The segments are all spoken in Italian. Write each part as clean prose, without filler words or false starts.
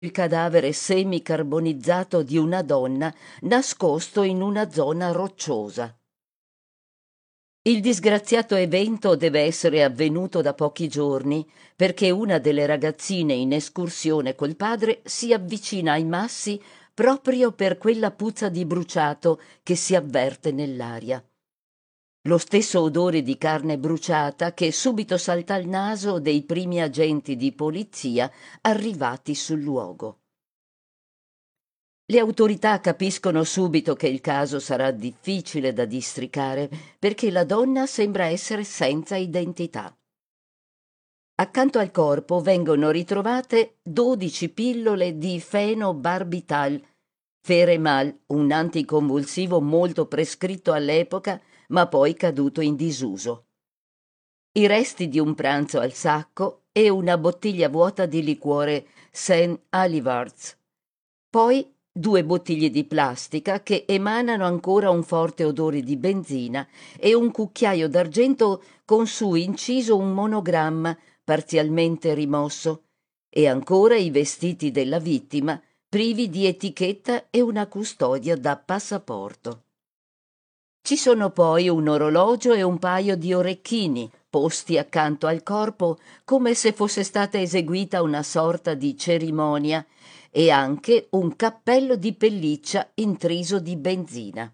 il cadavere semicarbonizzato di una donna nascosto in una zona rocciosa. Il disgraziato evento deve essere avvenuto da pochi giorni, perché una delle ragazzine in escursione col padre si avvicina ai massi proprio per quella puzza di bruciato che si avverte nell'aria. Lo stesso odore di carne bruciata che subito salta al naso dei primi agenti di polizia arrivati sul luogo. Le autorità capiscono subito che il caso sarà difficile da districare perché la donna sembra essere senza identità. Accanto al corpo vengono ritrovate 12 pillole di fenobarbital, Feremal, un anticonvulsivo molto prescritto all'epoca ma poi caduto in disuso. I resti di un pranzo al sacco e una bottiglia vuota di liquore St. Alivards. Poi 2 bottiglie di plastica che emanano ancora un forte odore di benzina e un cucchiaio d'argento con su inciso un monogramma parzialmente rimosso e ancora i vestiti della vittima privi di etichetta e una custodia da passaporto. Ci sono poi un orologio e un paio di orecchini posti accanto al corpo come se fosse stata eseguita una sorta di cerimonia e anche un cappello di pelliccia intriso di benzina.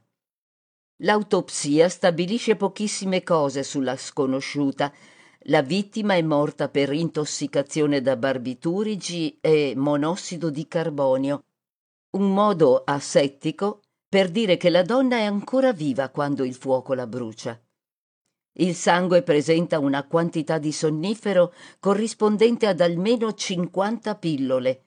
L'autopsia stabilisce pochissime cose sulla sconosciuta. La vittima è morta per intossicazione da barbiturici e monossido di carbonio, un modo asettico per dire che la donna è ancora viva quando il fuoco la brucia. Il sangue presenta una quantità di sonnifero corrispondente ad almeno 50 pillole.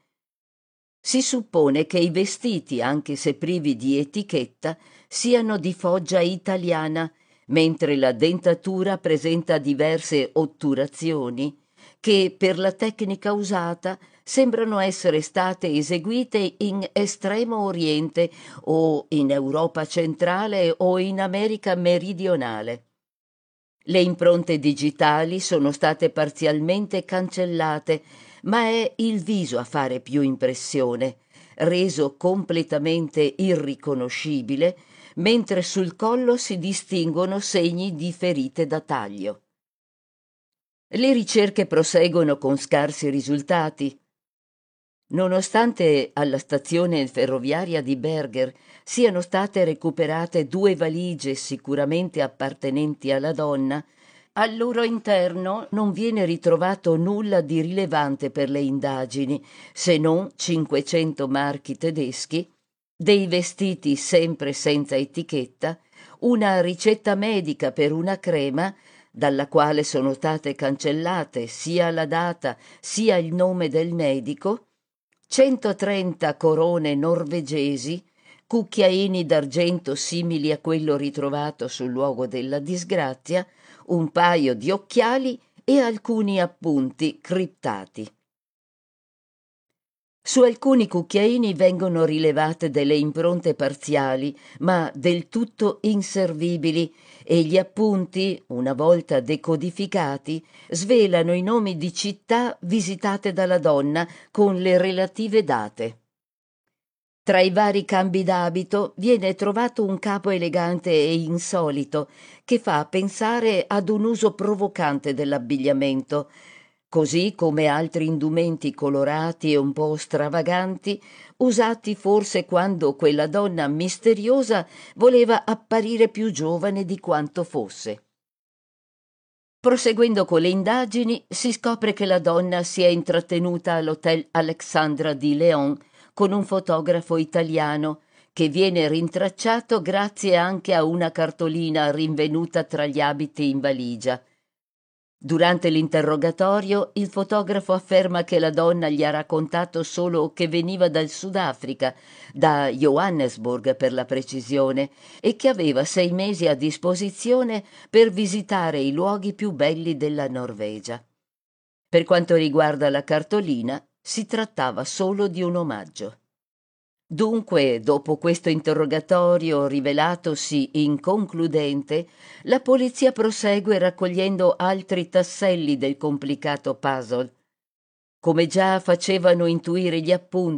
Si suppone che i vestiti, anche se privi di etichetta, siano di foggia italiana, mentre la dentatura presenta diverse otturazioni che, per la tecnica usata, sembrano essere state eseguite in Estremo Oriente o in Europa centrale o in America meridionale. Le impronte digitali sono state parzialmente cancellate, ma è il viso a fare più impressione, reso completamente irriconoscibile, mentre sul collo si distinguono segni di ferite da taglio. Le ricerche proseguono con scarsi risultati. Nonostante alla stazione ferroviaria di Berger siano state recuperate 2 valigie sicuramente appartenenti alla donna, al loro interno non viene ritrovato nulla di rilevante per le indagini, se non 500 marchi tedeschi, dei vestiti sempre senza etichetta, una ricetta medica per una crema dalla quale sono state cancellate sia la data sia il nome del medico, 130 corone norvegesi, cucchiaini d'argento simili a quello ritrovato sul luogo della disgrazia, un paio di occhiali e alcuni appunti criptati. Su alcuni cucchiaini vengono rilevate delle impronte parziali, ma del tutto inservibili, e gli appunti, una volta decodificati, svelano i nomi di città visitate dalla donna con le relative date. Tra i vari cambi d'abito viene trovato un capo elegante e insolito che fa pensare ad un uso provocante dell'abbigliamento, così come altri indumenti colorati e un po' stravaganti, usati forse quando quella donna misteriosa voleva apparire più giovane di quanto fosse. Proseguendo con le indagini, si scopre che la donna si è intrattenuta all'Hotel Alexandra di León con un fotografo italiano che viene rintracciato grazie anche a una cartolina rinvenuta tra gli abiti in valigia. Durante l'interrogatorio, il fotografo afferma che la donna gli ha raccontato solo che veniva dal Sudafrica, da Johannesburg per la precisione, e che aveva 6 mesi a disposizione per visitare i luoghi più belli della Norvegia. Per quanto riguarda la cartolina, si trattava solo di un omaggio. Dunque, dopo questo interrogatorio rivelatosi inconcludente, la polizia prosegue raccogliendo altri tasselli del complicato puzzle. come già facevano intuire gli appunti